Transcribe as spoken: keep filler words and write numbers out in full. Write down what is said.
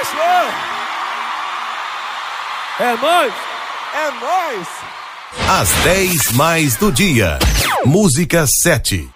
isso! É nóis! É nóis! Às dez mais do dia. Música sete.